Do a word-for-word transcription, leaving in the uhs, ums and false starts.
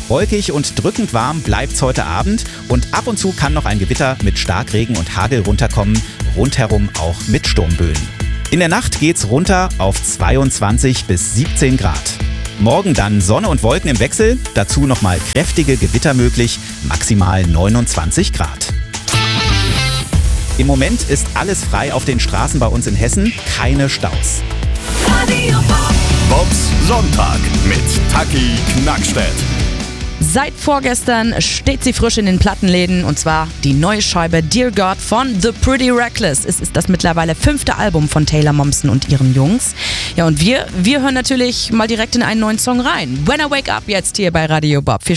Wolkig und drückend warm bleibt's heute Abend und ab und zu kann noch ein Gewitter mit Starkregen und Hagel runterkommen, rundherum auch mit Sturmböen. In der Nacht geht's runter auf zweiundzwanzig bis siebzehn Grad. Morgen dann Sonne und Wolken im Wechsel, dazu nochmal kräftige Gewitter möglich, maximal neunundzwanzig Grad. Im Moment ist alles frei auf den Straßen bei uns in Hessen, keine Staus. Radio Bob. Bobs Sonntag mit Taki Knackstedt. Seit vorgestern steht sie frisch in den Plattenläden und zwar die neue Scheibe Dear God von The Pretty Reckless. Es ist das mittlerweile fünfte Album von Taylor Momsen und ihren Jungs. Ja, und wir, wir hören natürlich mal direkt in einen neuen Song rein. When I Wake Up jetzt hier bei Radio Bob. Viel